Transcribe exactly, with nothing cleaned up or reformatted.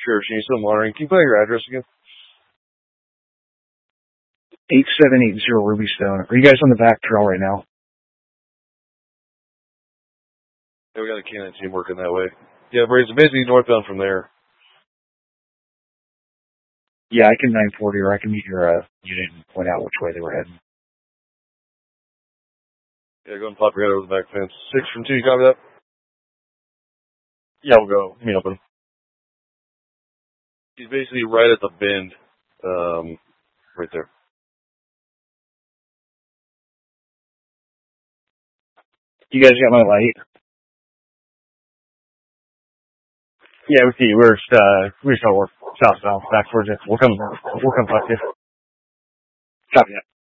Sure, she needs some monitoring. Can you put out your address again? eight seven eight zero Ruby Stone. Are you guys on the back trail right now? Yeah, we got a canine team working that way. Yeah, but it's basically northbound from there. Yeah, I can nine forty, or I can meet your uh, unit and point out which way they were heading. Yeah, go and pop your head over the back fence. Six from two, you copy that? Yeah, we'll go. Meet up with him. He's basically right at the bend. Um, right there. You guys got my light? Yeah, we see you. We're just, uh, we're just gonna work south south back towards it. We'll come, we'll come talk to you. Copy that.